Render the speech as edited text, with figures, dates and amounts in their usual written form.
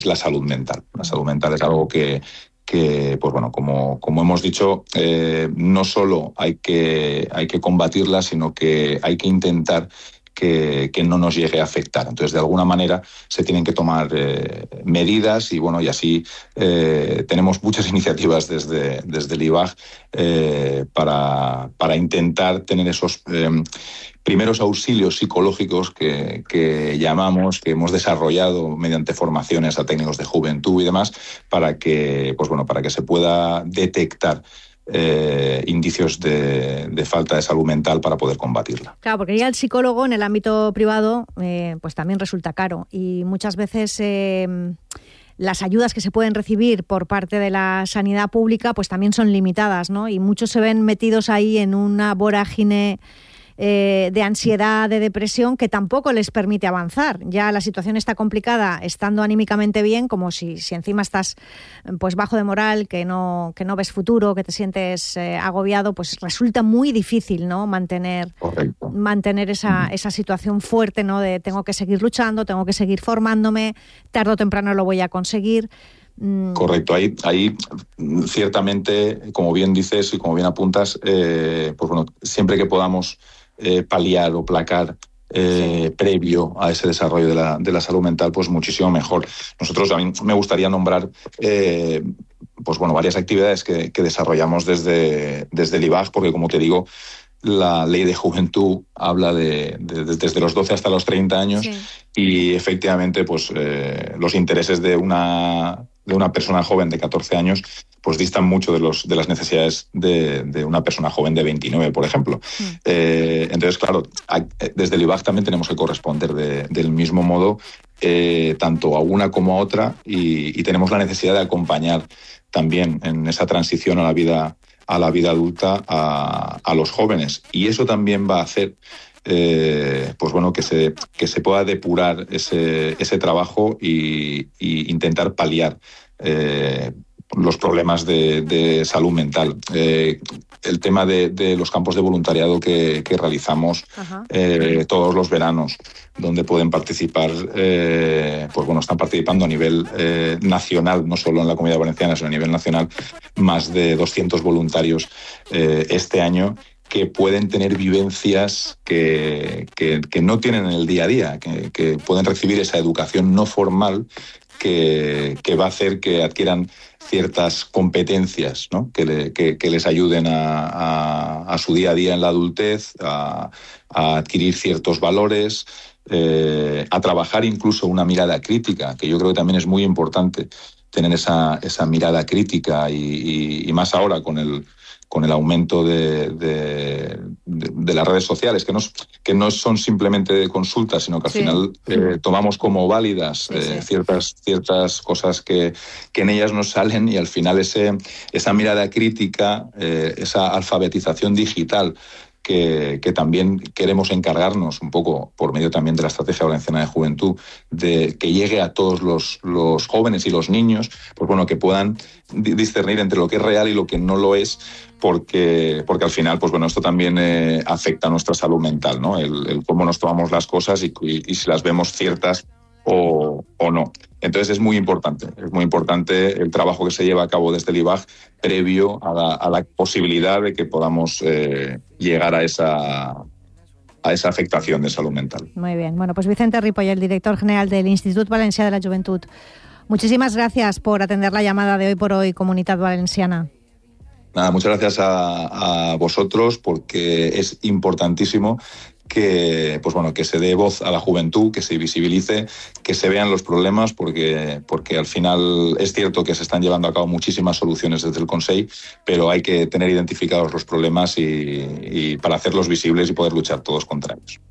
la salud mental. La salud mental es algo que pues bueno, como hemos dicho, no solo hay que combatirla, sino que hay que intentar que no nos llegue a afectar. Entonces, de alguna manera, se tienen que tomar medidas y bueno, y así tenemos muchas iniciativas desde el IBAG para intentar tener esos primeros auxilios psicológicos que llamamos, que hemos desarrollado mediante formaciones a técnicos de juventud y demás, para que se pueda detectar indicios de falta de salud mental para poder combatirla. Claro, porque ya el psicólogo en el ámbito privado pues también resulta caro y muchas veces las ayudas que se pueden recibir por parte de la sanidad pública pues también son limitadas, ¿no? Y muchos se ven metidos ahí en una vorágine de ansiedad, de depresión, que tampoco les permite avanzar. Ya la situación está complicada estando anímicamente bien, como si encima estás pues bajo de moral, que no ves futuro, que te sientes agobiado, pues resulta muy difícil, ¿no? mantener esa situación fuerte, ¿no? De tengo que seguir luchando, tengo que seguir formándome, tarde o temprano lo voy a conseguir. Correcto, ahí ciertamente, como bien dices y como bien apuntas, pues bueno, siempre que podamos paliar o placar previo a ese desarrollo de la salud mental, pues muchísimo mejor. A mí me gustaría nombrar pues bueno, varias actividades que desarrollamos desde el IBAG, porque como te digo, la ley de juventud habla desde los 12 hasta los 30 años, sí. Y efectivamente pues los intereses de una persona joven de 14 años pues distan mucho de las necesidades de una persona joven de 29, por ejemplo. Entonces, claro, desde el IBAG también tenemos que corresponder del mismo modo tanto a una como a otra y tenemos la necesidad de acompañar también en esa transición a la vida adulta a los jóvenes. Y eso también va a hacer pues bueno, que se pueda depurar ese trabajo y intentar paliar los problemas de salud mental. El tema de los campos de voluntariado que realizamos todos los veranos, donde pueden participar, pues bueno, están participando a nivel nacional, no solo en la Comunidad Valenciana, sino a nivel nacional, más de 200 voluntarios este año, que pueden tener vivencias que no tienen en el día a día, que pueden recibir esa educación no formal que va a hacer que adquieran ciertas competencias, ¿no? que les ayuden a su día a día en la adultez, a adquirir ciertos valores, a trabajar incluso una mirada crítica, que yo creo que también es muy importante tener esa mirada crítica y más ahora con el aumento de las redes sociales, que no son simplemente consultas, sino que al final tomamos como válidas ciertas cosas que en ellas nos salen, y al final esa mirada crítica, esa alfabetización digital que también queremos encargarnos un poco por medio también de la Estrategia Valenciana de Juventud, de que llegue a todos los jóvenes y los niños, pues bueno, que puedan discernir entre lo que es real y lo que no lo es, porque al final, pues bueno, esto también afecta a nuestra salud mental, ¿no? El cómo nos tomamos las cosas y si las vemos ciertas o no. Entonces es muy importante el trabajo que se lleva a cabo desde el IBAG previo a la posibilidad de que podamos llegar a esa afectación de salud mental. Muy bien. Bueno, pues Vicente Ripoll, el director general del Institut Valencià de la Joventut. Muchísimas gracias por atender la llamada de Hoy por Hoy, Comunitat Valenciana. Nada, muchas gracias a vosotros, porque es importantísimo que se dé voz a la juventud, que se visibilice, que se vean los problemas, porque al final es cierto que se están llevando a cabo muchísimas soluciones desde el Consell, pero hay que tener identificados los problemas y para hacerlos visibles y poder luchar todos contra ellos.